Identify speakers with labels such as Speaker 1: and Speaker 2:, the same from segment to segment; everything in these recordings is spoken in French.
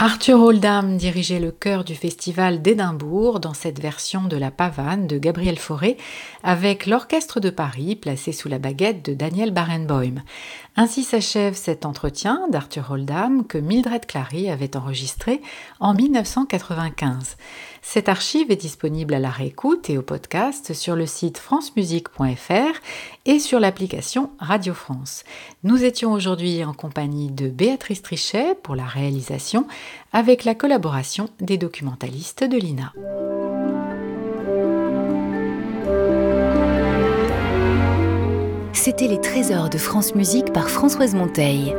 Speaker 1: Arthur Oldham dirigeait le chœur du festival d'Édimbourg dans cette version de La Pavane de Gabriel Fauré avec l'Orchestre de Paris placé sous la baguette de Daniel Barenboim. Ainsi s'achève cet entretien d'Arthur Oldham que Mildred Clary avait enregistré en 1995. Cette archive est disponible à la réécoute et au podcast sur le site francemusique.fr et sur l'application Radio France. Nous étions aujourd'hui en compagnie de Béatrice Trichet pour la réalisation avec la collaboration des documentalistes de l'INA.
Speaker 2: C'était les trésors de France Musique par Françoise Monteil.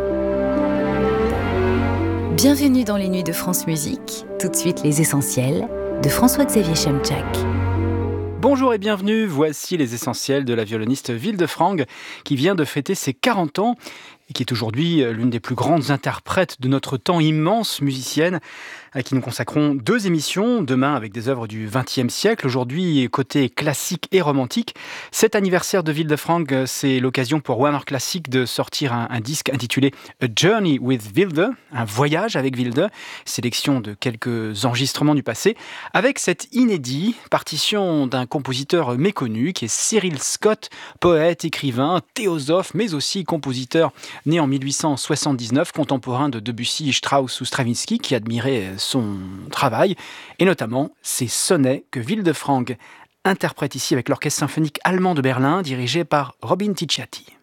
Speaker 2: Bienvenue dans les nuits de France Musique. Tout de suite les essentiels de François-Xavier Chemchak.
Speaker 3: Bonjour et bienvenue, voici les essentiels de la violoniste Vilde Frang qui vient de fêter ses 40 ans et qui est aujourd'hui l'une des plus grandes interprètes de notre temps, immense musicienne à qui nous consacrons 2 émissions, demain avec des œuvres du XXe siècle, aujourd'hui côté classique et romantique. Cet anniversaire de Vilde Frang, c'est l'occasion pour Warner Classic de sortir un disque intitulé A Journey with Vilde, un voyage avec Vilde, sélection de quelques enregistrements du passé, avec cet inédit, partition d'un compositeur méconnu qui est Cyril Scott, poète, écrivain, théosophe, mais aussi compositeur né en 1879, contemporain de Debussy, Strauss ou Stravinsky, qui admirait son travail, et notamment ces sonnets que Vilde Frang interprète ici avec l'Orchestre symphonique allemand de Berlin, dirigé par Robin Ticciati.